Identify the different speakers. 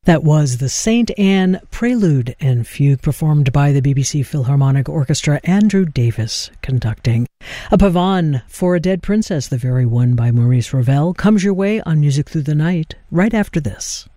Speaker 1: That was the St. Anne Prelude and Fugue, performed by the BBC Philharmonic Orchestra, Andrew Davis conducting. A pavane for a Dead Princess, the very one by Maurice Ravel, comes your way on Music Through the Night right after this.